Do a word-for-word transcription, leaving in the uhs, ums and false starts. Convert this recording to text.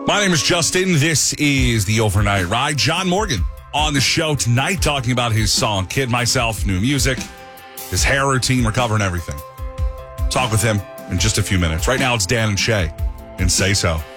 My name is Justin. This is the Overnight Ride. John Morgan on the show tonight talking about his song, Kid Myself, new music, his hair routine, we're covering everything. Talk with him in just a few minutes. Right now it's Dan and Shay and Say So.